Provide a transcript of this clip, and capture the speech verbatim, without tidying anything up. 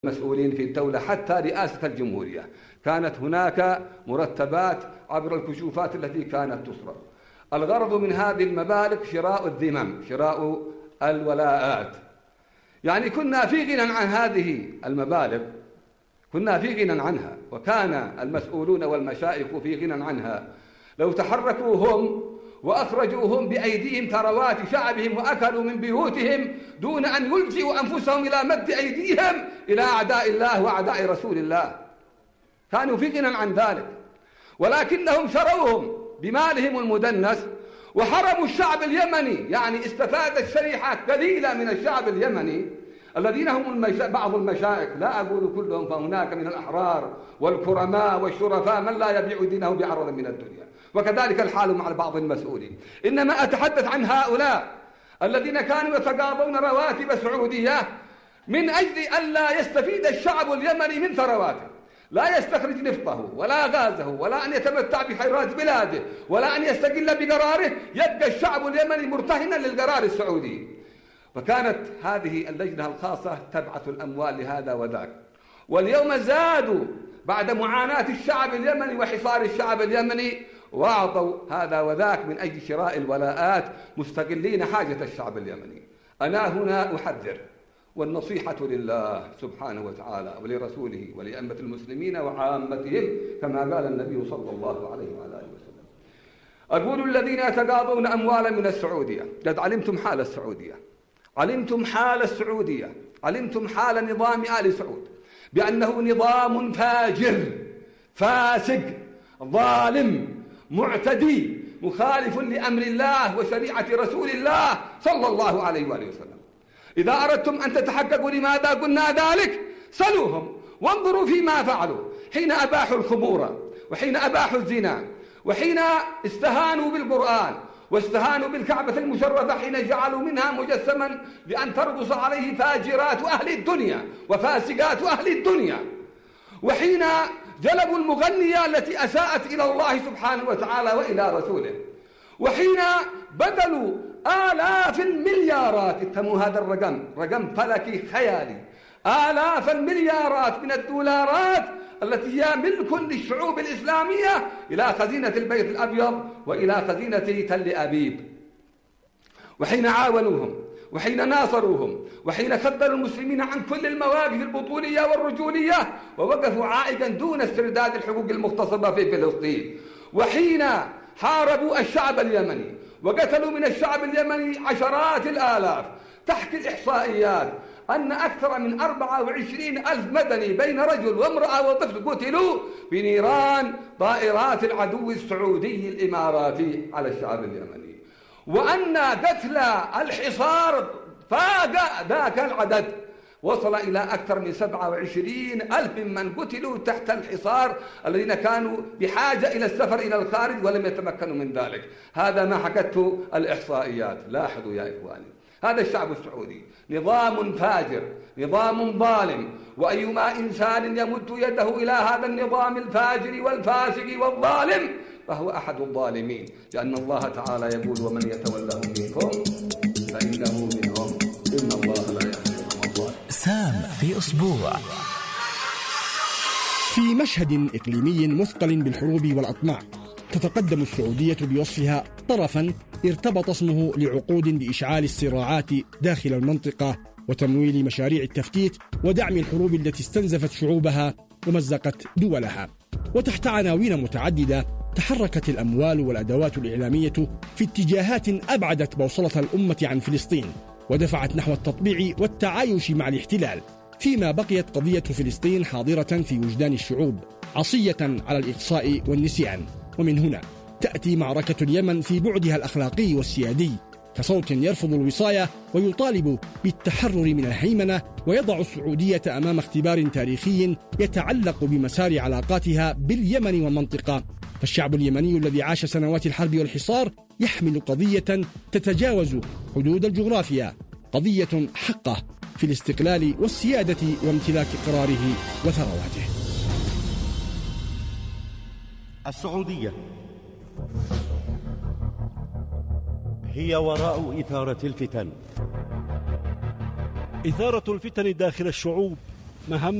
المسؤولين في الدولة حتى رئاسة الجمهورية، كانت هناك مرتبات عبر الكشوفات التي كانت تصرف. الغرض من هذه المبالغ شراء الذمم، شراء الولاءات. يعني كنا في غنى عن هذه المبالغ، كنا في غنى عنها، وكان المسؤولون والمشايخ في غنى عنها. لو تحركوا هم وأخرجوهم بأيديهم ثروات شعبهم وأكلوا من بيوتهم دون أن يلجئوا أنفسهم إلى مد أيديهم إلى أعداء الله وأعداء رسول الله، كانوا في غنى عن ذلك، ولكنهم شروهم بمالهم المدنس وحرموا الشعب اليمني. يعني استفادت شريحة قليلة من الشعب اليمني الذين هم المشا... بعض المشايخ، لا أقول كلهم، فهناك من الأحرار والكرماء والشرفاء من لا يبيع دينه بعرض من الدنيا، وكذلك الحال مع بعض المسؤولين. إنما أتحدث عن هؤلاء الذين كانوا يتقاضون رواتب سعودية من أجل أن لا يستفيد الشعب اليمني من ثرواته، لا يستخرج نفطه ولا غازه ولا أن يتمتع بخيرات بلاده ولا أن يستقل بقراره، يبقى الشعب اليمني مرتهنا للقرار السعودي. فكانت هذه اللجنة الخاصة تبعث الأموال لهذا وذاك، واليوم زادوا بعد معاناة الشعب اليمني وحصار الشعب اليمني وأعطوا هذا وذاك من أجل شراء الولاءات، مستغلين حاجة الشعب اليمني. أنا هنا أحذر، والنصيحة لله سبحانه وتعالى ولرسوله ولأئمة المسلمين وعامتهم كما قال النبي صلى الله عليه وعلى آله وسلم. أقول الذين يتقاضون أموالا من السعودية، قد علمتم حال السعودية، علمتم حال السعودية، علمتم حال نظام آل سعود بأنه نظام فاجر فاسق ظالم معتدي مخالف لأمر الله وشريعة رسول الله صلى الله عليه وآله وسلم. إذا أردتم أن تتحققوا لماذا قلنا ذلك سلوهم وانظروا فيما فعلوا حين أباحوا الخمور وحين أباحوا الزنا وحين استهانوا بالقرآن واستهانوا بالكعبة المشرفة، حين جعلوا منها مجسما لأن ترقص عليه فاجرات أهل الدنيا وفاسقات أهل الدنيا، وحين جلبوا المغنية التي أساءت إلى الله سبحانه وتعالى وإلى رسوله، وحين بذلوا آلاف المليارات، افهموا هذا الرقم، رقم فلكي خيالي، آلاف المليارات من الدولارات التي هي ملك للشعوب الإسلامية إلى خزينة البيت الأبيض وإلى خزينة تل أبيب. وحين عاونوهم وحين ناصروهم وحين خذلوا المسلمين عن كل المواقف البطولية والرجولية ووقفوا عائقا دون استرداد الحقوق المغتصبة في فلسطين، وحين حاربوا الشعب اليمني وقتلوا من الشعب اليمني عشرات الآلاف. تحكي الإحصائيات أن أكثر من أربعة وعشرين ألف مدني بين رجل وامرأة وطفل قتلوا بنيران طائرات العدو السعودي الإماراتي على الشعب اليمني، وأن قتل الحصار فاق ذاك العدد، وصل إلى أكثر من سبعة وعشرين ألف من قتلوا تحت الحصار الذين كانوا بحاجة إلى السفر إلى الخارج ولم يتمكنوا من ذلك. هذا ما حكته الإحصائيات. لاحظوا يا إخواني، هذا الشعب السعودي نظام فاجر، نظام ظالم، وأيما إنسان يمد يده إلى هذا النظام الفاجر والفاسق والظالم فهو أحد الظالمين، لأن الله تعالى يقول: ومن يتولهم منكم فإنه منهم إن الله لا يهدي القوم الظالمين. سام في أسبوع. في مشهد إقليمي مثقل بالحروب والأطماع، تتقدم السعودية بوصفها طرفا ارتبط اسمه لعقود بإشعال الصراعات داخل المنطقة وتمويل مشاريع التفتيت ودعم الحروب التي استنزفت شعوبها ومزقت دولها. وتحت عناوين متعددة تحركت الأموال والأدوات الإعلامية في اتجاهات أبعدت بوصلة الأمة عن فلسطين ودفعت نحو التطبيع والتعايش مع الاحتلال، فيما بقيت قضية فلسطين حاضرة في وجدان الشعوب عصية على الإقصاء والنسيان. ومن هنا تأتي معركة اليمن في بعدها الأخلاقي والسيادي كصوت يرفض الوصاية ويطالب بالتحرر من الهيمنة، ويضع السعودية أمام اختبار تاريخي يتعلق بمسار علاقاتها باليمن والمنطقة. فالشعب اليمني الذي عاش سنوات الحرب والحصار يحمل قضية تتجاوز حدود الجغرافيا، قضية حقه في الاستقلال والسيادة وامتلاك قراره وثرواته. السعودية هي وراء إثارة الفتن. إثارة الفتن داخل الشعوب مهمة